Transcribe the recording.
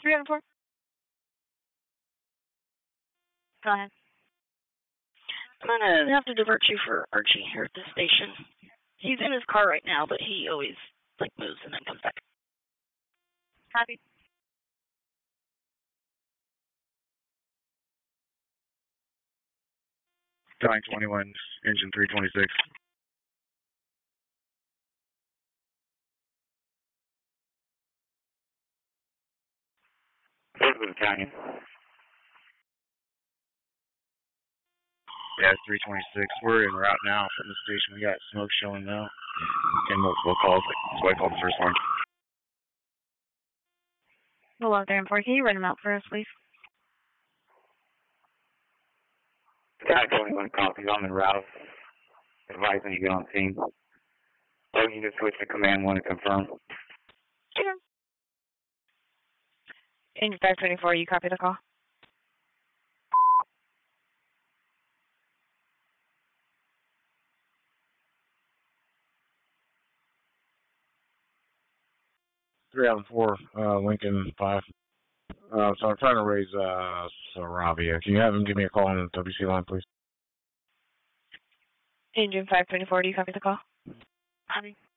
3 out of 4. Go ahead. I'm gonna have to divert you for Archie here at the station. He's in his car right now, but he always moves and then comes back. Copy. Dying 21, engine 326. Battalion. Yeah, it's 326. We're en route now from the station. We got smoke showing now. And multiple calls. That's why I called the first one. Hold on there, and 4. Can you write them out for us, please? Dying 21 copies. I'm en route. Advising you get on scene. Oh, you just switch to command 1 to confirm. Yeah. Engine 524, you copy the call? Three out of 4, Lincoln 5. So I'm trying to raise Saravia. Can you have him give me a call on the WC line, please? Engine 524, do you copy the call? Copy.